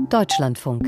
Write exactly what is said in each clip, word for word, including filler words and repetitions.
Deutschlandfunk.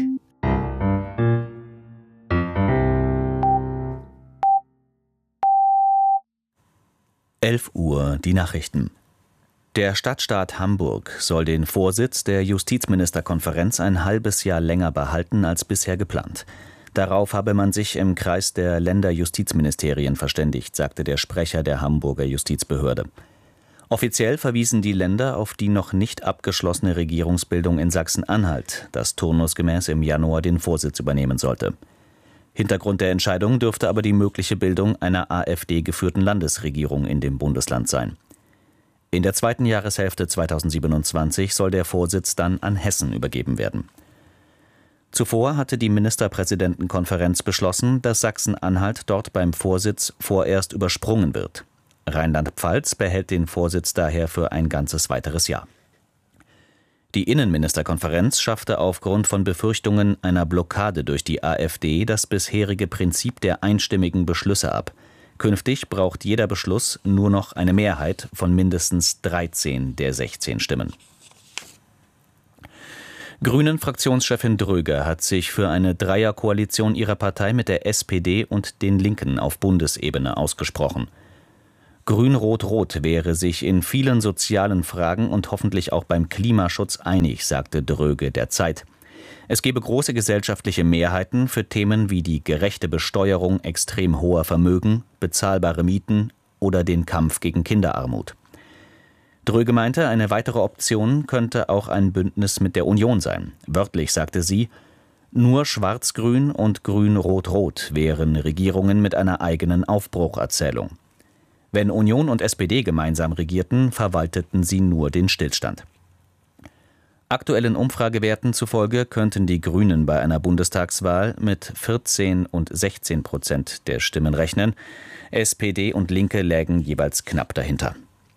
elf Uhr, die Nachrichten. Der Stadtstaat Hamburg soll den Vorsitz der Justizministerkonferenz ein halbes Jahr länger behalten als bisher geplant. Darauf habe man sich im Kreis der Länderjustizministerien verständigt, sagte der Sprecher der Hamburger Justizbehörde. Offiziell verwiesen die Länder auf die noch nicht abgeschlossene Regierungsbildung in Sachsen-Anhalt, das turnusgemäß im Januar den Vorsitz übernehmen sollte. Hintergrund der Entscheidung dürfte aber die mögliche Bildung einer AfD-geführten Landesregierung in dem Bundesland sein. In der zweiten Jahreshälfte zweitausendsiebenundzwanzig soll der Vorsitz dann an Hessen übergeben werden. Zuvor hatte die Ministerpräsidentenkonferenz beschlossen, dass Sachsen-Anhalt dort beim Vorsitz vorerst übersprungen wird. Rheinland-Pfalz behält den Vorsitz daher für ein ganzes weiteres Jahr. Die Innenministerkonferenz schaffte aufgrund von Befürchtungen einer Blockade durch die AfD das bisherige Prinzip der einstimmigen Beschlüsse ab. Künftig braucht jeder Beschluss nur noch eine Mehrheit von mindestens dreizehn der sechzehn Stimmen. Grünen-Fraktionschefin Dröge hat sich für eine Dreierkoalition ihrer Partei mit der S P D und den Linken auf Bundesebene ausgesprochen. Grün-Rot-Rot wäre sich in vielen sozialen Fragen und hoffentlich auch beim Klimaschutz einig, sagte Dröge der Zeit. Es gebe große gesellschaftliche Mehrheiten für Themen wie die gerechte Besteuerung extrem hoher Vermögen, bezahlbare Mieten oder den Kampf gegen Kinderarmut. Dröge meinte, eine weitere Option könnte auch ein Bündnis mit der Union sein. Wörtlich sagte sie, nur Schwarz-Grün und Grün-Rot-Rot wären Regierungen mit einer eigenen Aufbrucherzählung. Wenn Union und S P D gemeinsam regierten, verwalteten sie nur den Stillstand. Aktuellen Umfragewerten zufolge könnten die Grünen bei einer Bundestagswahl mit vierzehn und sechzehn Prozent der Stimmen rechnen. S P D und Linke lägen jeweils knapp dahinter.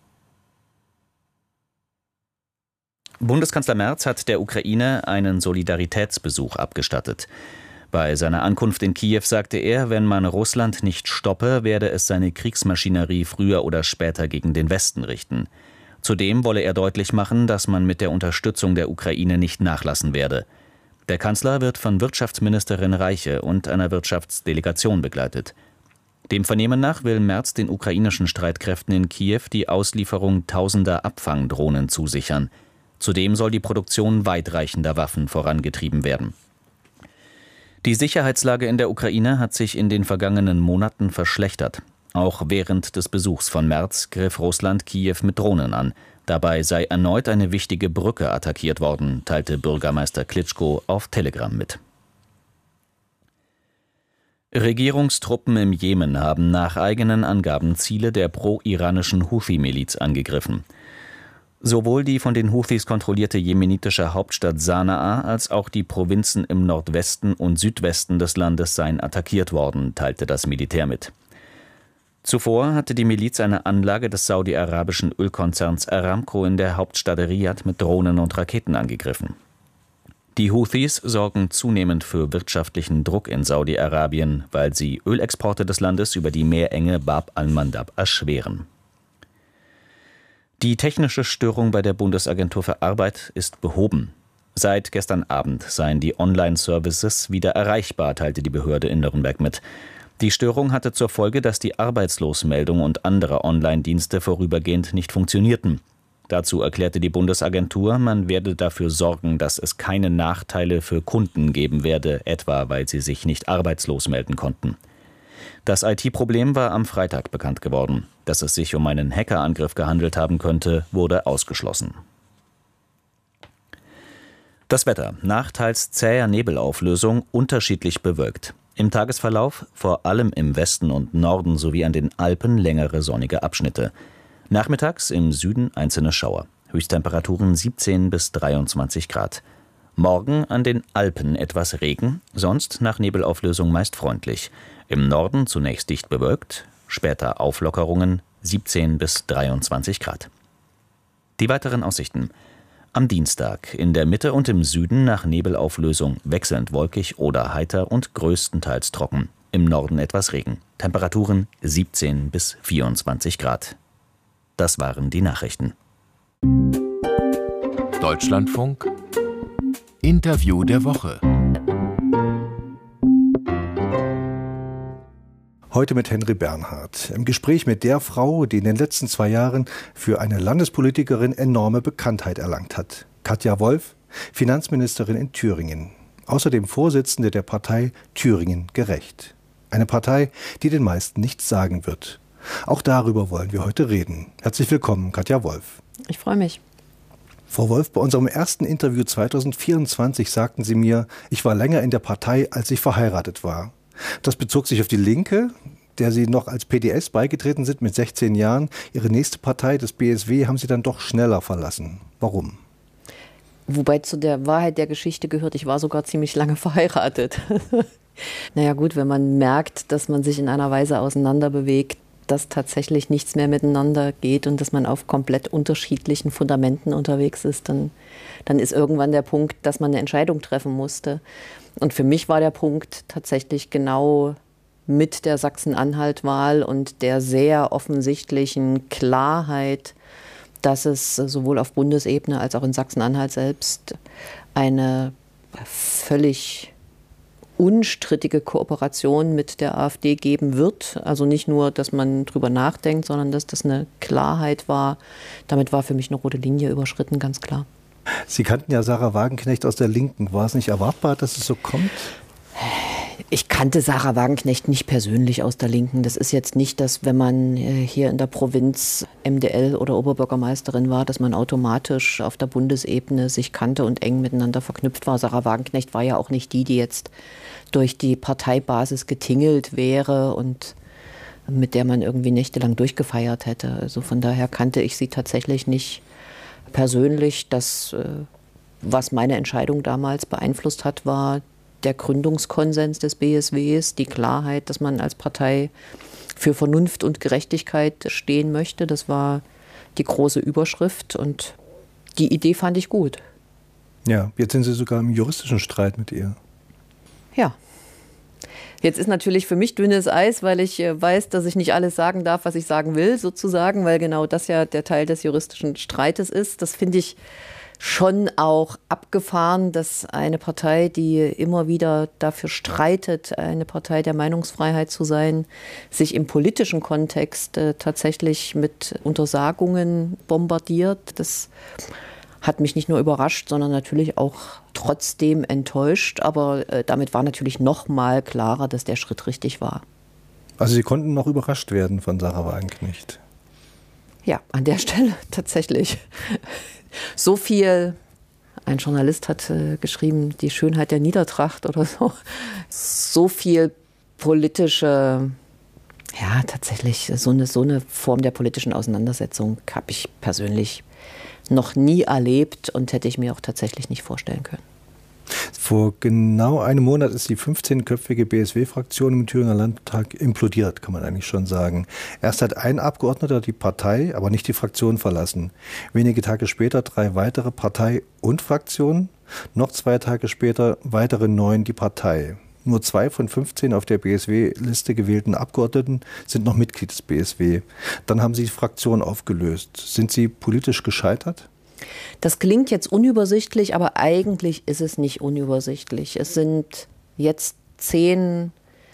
Bundeskanzler Merz hat der Ukraine einen Solidaritätsbesuch abgestattet. Bei seiner Ankunft in Kiew sagte er, wenn man Russland nicht stoppe, werde es seine Kriegsmaschinerie früher oder später gegen den Westen richten. Zudem wolle er deutlich machen, dass man mit der Unterstützung der Ukraine nicht nachlassen werde. Der Kanzler wird von Wirtschaftsministerin Reiche und einer Wirtschaftsdelegation begleitet. Dem Vernehmen nach will Merz den ukrainischen Streitkräften in Kiew die Auslieferung tausender Abfangdrohnen zusichern. Zudem soll die Produktion weitreichender Waffen vorangetrieben werden. Die Sicherheitslage in der Ukraine hat sich in den vergangenen Monaten verschlechtert. Auch während des Besuchs von Merz griff Russland Kiew mit Drohnen an. Dabei sei erneut eine wichtige Brücke attackiert worden, teilte Bürgermeister Klitschko auf Telegram mit. Regierungstruppen im Jemen haben nach eigenen Angaben Ziele der pro-iranischen Houthi-Miliz angegriffen. Sowohl die von den Houthis kontrollierte jemenitische Hauptstadt Sanaa als auch die Provinzen im Nordwesten und Südwesten des Landes seien attackiert worden, teilte das Militär mit. Zuvor hatte die Miliz eine Anlage des saudi-arabischen Ölkonzerns Aramco in der Hauptstadt Riad mit Drohnen und Raketen angegriffen. Die Houthis sorgen zunehmend für wirtschaftlichen Druck in Saudi-Arabien, weil sie Ölexporte des Landes über die Meerenge Bab al-Mandab erschweren. Die technische Störung bei der Bundesagentur für Arbeit ist behoben. Seit gestern Abend seien die Online-Services wieder erreichbar, teilte die Behörde in Nürnberg mit. Die Störung hatte zur Folge, dass die Arbeitslosmeldung und andere Online-Dienste vorübergehend nicht funktionierten. Dazu erklärte die Bundesagentur, man werde dafür sorgen, dass es keine Nachteile für Kunden geben werde, etwa weil sie sich nicht arbeitslos melden konnten. Das I T-Problem war am Freitag bekannt geworden. Dass es sich um einen Hackerangriff gehandelt haben könnte, wurde ausgeschlossen. Das Wetter. Nach teils zäher Nebelauflösung unterschiedlich bewölkt. Im Tagesverlauf vor allem im Westen und Norden sowie an den Alpen längere sonnige Abschnitte. Nachmittags im Süden einzelne Schauer. Höchsttemperaturen siebzehn bis dreiundzwanzig Grad. Morgen an den Alpen etwas Regen, sonst nach Nebelauflösung meist freundlich. Im Norden zunächst dicht bewölkt, später Auflockerungen, siebzehn bis dreiundzwanzig Grad. Die weiteren Aussichten. Am Dienstag in der Mitte und im Süden nach Nebelauflösung wechselnd wolkig oder heiter und größtenteils trocken. Im Norden etwas Regen. Temperaturen siebzehn bis vierundzwanzig Grad. Das waren die Nachrichten. Deutschlandfunk Interview der Woche. Heute mit Henry Bernhard. Im Gespräch mit der Frau, die in den letzten zwei Jahren für eine Landespolitikerin enorme Bekanntheit erlangt hat. Katja Wolf, Finanzministerin in Thüringen. Außerdem Vorsitzende der Partei Thüringen Gerecht. Eine Partei, die den meisten nichts sagen wird. Auch darüber wollen wir heute reden. Herzlich willkommen, Katja Wolf. Ich freue mich. Frau Wolf, bei unserem ersten Interview zweitausendvierundzwanzig sagten Sie mir, ich war länger in der Partei, als ich verheiratet war. Das bezog sich auf die Linke, der Sie noch als P D S beigetreten sind mit sechzehn Jahren. Ihre nächste Partei, das B S W, haben Sie dann doch schneller verlassen. Warum? Wobei zu der Wahrheit der Geschichte gehört, ich war sogar ziemlich lange verheiratet. Naja gut, wenn man merkt, dass man sich in einer Weise auseinanderbewegt, dass tatsächlich nichts mehr miteinander geht und dass man auf komplett unterschiedlichen Fundamenten unterwegs ist, dann, dann ist irgendwann der Punkt, dass man eine Entscheidung treffen musste. Und für mich war der Punkt tatsächlich genau mit der Sachsen-Anhalt-Wahl und der sehr offensichtlichen Klarheit, dass es sowohl auf Bundesebene als auch in Sachsen-Anhalt selbst eine völlig unstrittige Kooperation mit der AfD geben wird. Also nicht nur, dass man drüber nachdenkt, sondern dass das eine Klarheit war. Damit war für mich eine rote Linie überschritten, ganz klar. Sie kannten ja Sarah Wagenknecht aus der Linken. War es nicht erwartbar, dass es so kommt? Ich kannte Sarah Wagenknecht nicht persönlich aus der Linken. Das ist jetzt nicht, dass wenn man hier in der Provinz M D L oder Oberbürgermeisterin war, dass man automatisch auf der Bundesebene sich kannte und eng miteinander verknüpft war. Sarah Wagenknecht war ja auch nicht die, die jetzt durch die Parteibasis getingelt wäre und mit der man irgendwie nächtelang durchgefeiert hätte. Also von daher kannte ich sie tatsächlich nicht persönlich. Das, was meine Entscheidung damals beeinflusst hat, war der Gründungskonsens des B S Ws, die Klarheit, dass man als Partei für Vernunft und Gerechtigkeit stehen möchte. Das war die große Überschrift und die Idee fand ich gut. Ja, jetzt sind Sie sogar im juristischen Streit mit ihr. Ja. Jetzt ist natürlich für mich dünnes Eis, weil ich weiß, dass ich nicht alles sagen darf, was ich sagen will, sozusagen, weil genau das ja der Teil des juristischen Streites ist. Das finde ich schon auch abgefahren, dass eine Partei, die immer wieder dafür streitet, eine Partei der Meinungsfreiheit zu sein, sich im politischen Kontext äh, tatsächlich mit Untersagungen bombardiert. Das hat mich nicht nur überrascht, sondern natürlich auch trotzdem enttäuscht. Aber äh, damit war natürlich noch mal klarer, dass der Schritt richtig war. Also Sie konnten noch überrascht werden von Sarah Wagenknecht? Ja, an der Stelle tatsächlich. So viel, ein Journalist hat äh, geschrieben, die Schönheit der Niedertracht oder so. So viel politische, ja tatsächlich, so eine, so eine Form der politischen Auseinandersetzung habe ich persönlich noch nie erlebt und hätte ich mir auch tatsächlich nicht vorstellen können. Vor genau einem Monat ist die fünfzehnköpfige B S W-Fraktion im Thüringer Landtag implodiert, kann man eigentlich schon sagen. Erst hat ein Abgeordneter die Partei, aber nicht die Fraktion verlassen. Wenige Tage später drei weitere Partei und Fraktionen. Noch zwei Tage später weitere neun die Partei. Nur zwei von fünfzehn auf der B S W-Liste gewählten Abgeordneten sind noch Mitglied des B S W. Dann haben sie die Fraktion aufgelöst. Sind Sie politisch gescheitert? Das klingt jetzt unübersichtlich, aber eigentlich ist es nicht unübersichtlich. Es sind jetzt zehn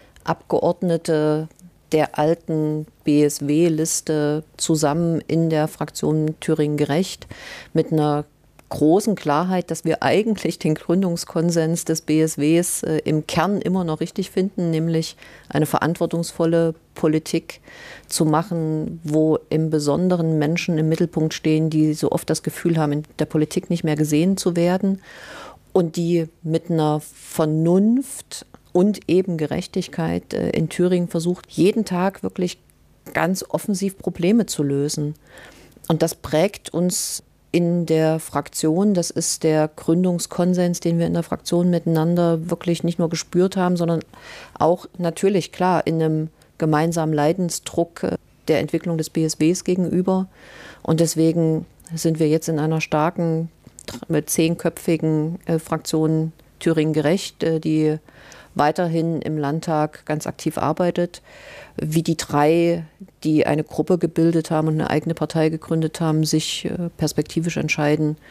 Abgeordnete der alten B S W-Liste zusammen in der Fraktion Thüringen Gerecht mit einer großen Klarheit, dass wir eigentlich den Gründungskonsens des B S Ws äh, im Kern immer noch richtig finden, nämlich eine verantwortungsvolle Politik zu machen, wo im Besonderen Menschen im Mittelpunkt stehen, die so oft das Gefühl haben, in der Politik nicht mehr gesehen zu werden und die mit einer Vernunft und eben Gerechtigkeit äh, in Thüringen versucht, jeden Tag wirklich ganz offensiv Probleme zu lösen. Und das prägt uns in der Fraktion. Das ist der Gründungskonsens, den wir in der Fraktion miteinander wirklich nicht nur gespürt haben, sondern auch natürlich, klar, in einem gemeinsamen Leidensdruck der Entwicklung des B S Ws gegenüber. Und deswegen sind wir jetzt in einer starken, mit zehnköpfigen Fraktion Thüringen Gerecht, die weiterhin im Landtag ganz aktiv arbeitet, wie die drei, die eine Gruppe gebildet haben und eine eigene Partei gegründet haben, sich perspektivisch entscheiden.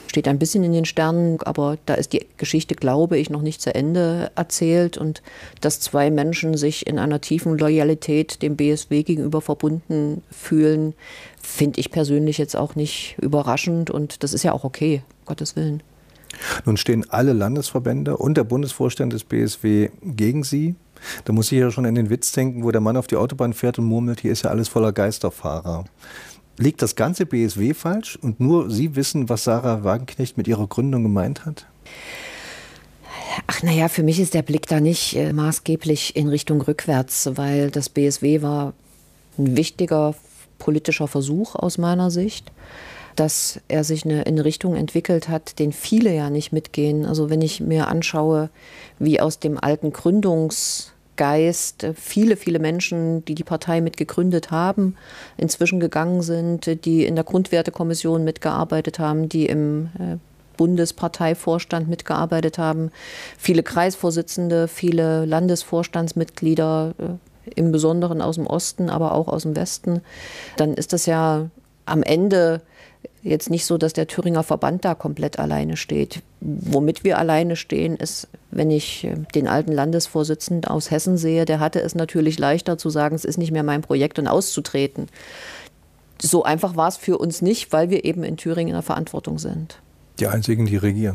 Steht ein bisschen in den Sternen, aber da ist die Geschichte, glaube ich, noch nicht zu Ende erzählt. Und dass zwei Menschen sich in einer tiefen Loyalität dem B S W gegenüber verbunden fühlen, finde ich persönlich jetzt auch nicht überraschend. Und das ist ja auch okay, um Gottes Willen. Nun stehen alle Landesverbände und der Bundesvorstand des B S W gegen Sie. Da muss ich ja schon in den Witz denken, wo der Mann auf die Autobahn fährt und murmelt, hier ist ja alles voller Geisterfahrer. Liegt das ganze B S W falsch und nur Sie wissen, was Sarah Wagenknecht mit ihrer Gründung gemeint hat? Ach naja, für mich ist der Blick da nicht äh, maßgeblich in Richtung rückwärts, weil das B S W war ein wichtiger politischer Versuch aus meiner Sicht, dass er sich eine, in eine Richtung entwickelt hat, den viele ja nicht mitgehen. Also wenn ich mir anschaue, wie aus dem alten Gründungs Geist viele, viele Menschen, die die Partei mitgegründet haben, inzwischen gegangen sind, die in der Grundwertekommission mitgearbeitet haben, die im Bundesparteivorstand mitgearbeitet haben, viele Kreisvorsitzende, viele Landesvorstandsmitglieder, im Besonderen aus dem Osten, aber auch aus dem Westen, dann ist das ja am Ende jetzt nicht so, dass der Thüringer Verband da komplett alleine steht. Womit wir alleine stehen, ist, wenn ich den alten Landesvorsitzenden aus Hessen sehe, der hatte es natürlich leichter zu sagen, es ist nicht mehr mein Projekt und auszutreten. So einfach war es für uns nicht, weil wir eben in Thüringen in der Verantwortung sind. Die einzigen, die regieren.